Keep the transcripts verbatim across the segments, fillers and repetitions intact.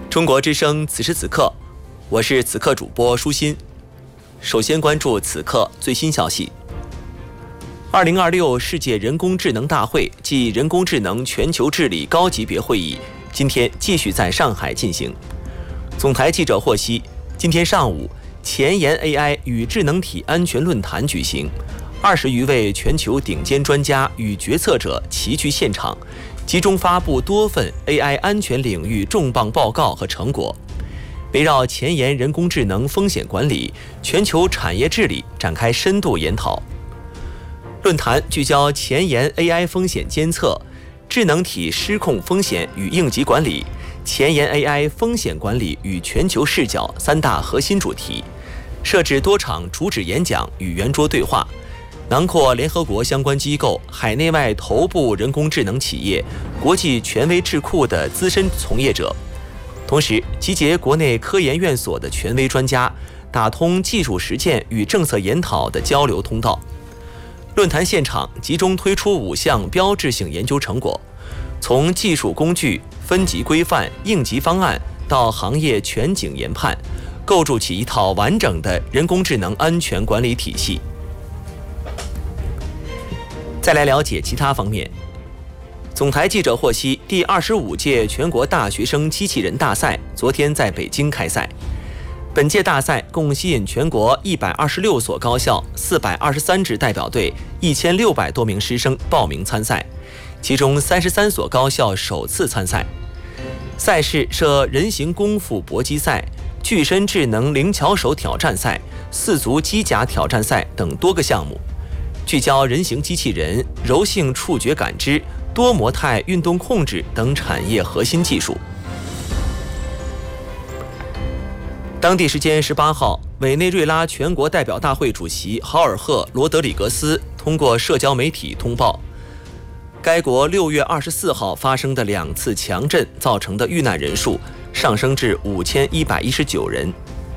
中国之声此时此刻，我是此刻主播舒心。首先关注此刻最新消息。二零二六世界人工智能大会暨人工智能全球治理高级别会议今天继续在上海进行。总台记者获悉，今天上午，前沿 A I 与智能体安全论坛举行，二十余位全球顶尖专家与决策者齐聚现场，集中发布多份 A I 安全领域重磅报告和成果，围绕前沿人工智能风险管理、全球产业治理展开深度研讨。论坛聚焦前沿 A I 风险监测、智能体失控风险与应急管理、前沿 A I 风险管理与全球视角三大核心主题，设置多场主旨演讲与圆桌对话，囊括联合国相关机构、海内外头部人工智能企业、国际权威智库的资深从业者，同时集结国内科研院所的权威专家，打通技术实践与政策研讨的交流通道。论坛现场集中推出五项标志性研究成果，从技术工具、分级规范、应急方案到行业全景研判，构筑起一套完整的人工智能安全管理体系。再来了解其他方面。总台记者获悉，第二十五届全国大学生机器人大赛昨天在北京开赛。本届大赛共吸引全国一百二十六所高校、四百二十三支代表队、一千六百多名师生报名参赛，其中三十三所高校首次参赛。赛事设人形功夫搏击赛、具身智能灵巧手挑战赛、四足机甲挑战赛等多个项目，聚焦人形机器人、柔性触觉感知、多模态运动控制等产业核心技术。当地时间十八号，委内瑞拉全国代表大会主席豪尔赫·罗德里格斯通过社交媒体通报，该国六月二十四号发生的两次强震造成的遇难人数上升至五千一百一十九人。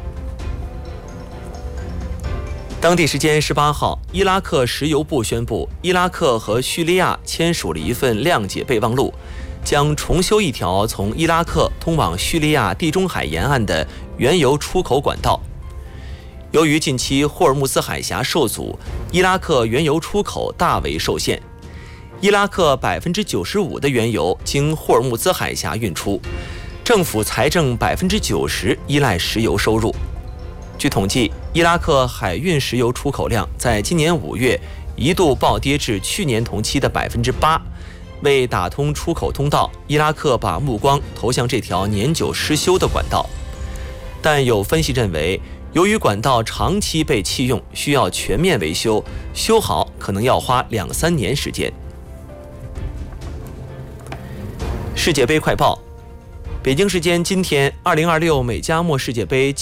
当地时间十八号，伊拉克石油部宣布，伊拉克和叙利亚签署了一份谅解备忘录，将重修一条从伊拉克通往叙利亚地中海沿岸的原油出口管道。由于近期霍尔木兹海峡受阻，伊拉克原油出口大为受限。伊拉克百分之九十五的原油经霍尔木兹海峡运出，政府财政百分之九十依赖石油收入。据统计，伊拉克海运石油出口量在今年五月一度暴跌至去年同期的百分之八。为打通出口通道，伊拉克把目光投向这条年久失修的管道。但有分析认为，由于管道长期被弃用，需要全面维修，修好可能要花两三年时间。世界杯快报：北京时间今天，二零二六美加墨世界杯